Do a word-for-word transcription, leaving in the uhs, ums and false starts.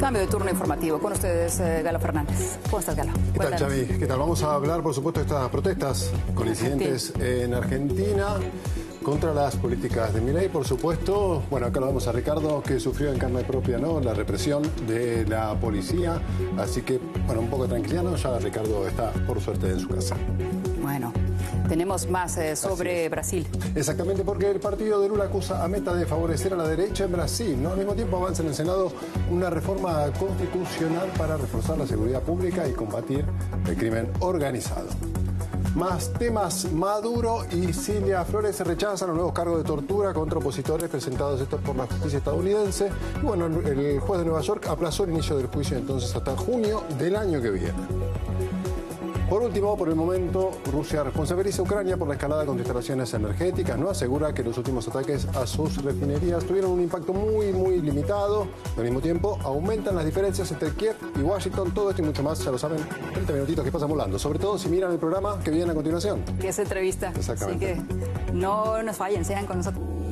Cambio de turno informativo. Con ustedes, eh, Galo Fernández. ¿Cómo estás, Galo? ¿Qué tal, Cuéntanos. Xavi? ¿Qué tal? Vamos a hablar, por supuesto, de estas protestas coincidentes en Argentina contra las políticas de Milei, por supuesto. Bueno, acá lo vemos a Ricardo, que sufrió en carne propia, ¿no?, la represión de la policía. Así que, bueno, un poco de tranquilidad, ¿no? Ya Ricardo está, por suerte, en su casa. Bueno, tenemos más eh, sobre Brasil. Exactamente, porque el partido de Lula acusa a Meta de favorecer a la derecha en Brasil, ¿no? Al mismo tiempo avanza en el Senado una reforma constitucional para reforzar la seguridad pública y combatir el crimen organizado. Más temas. Maduro y Cilia Flores rechazan los nuevos cargos de tortura contra opositores presentados estos por la justicia estadounidense. Y bueno, el juez de Nueva York aplazó el inicio del juicio entonces hasta junio del año que viene. Por último, por el momento, Rusia responsabiliza a Ucrania por la escalada con instalaciones energéticas, ¿no? Asegura que los últimos ataques a sus refinerías tuvieron un impacto muy, muy limitado. Al mismo tiempo, aumentan las diferencias entre Kiev y Washington. Todo esto y mucho más, ya lo saben, treinta minutitos que pasan volando. Sobre todo si miran el programa que viene a continuación. Que es entrevista. Exactamente. Así que no nos fallen, sean con nosotros.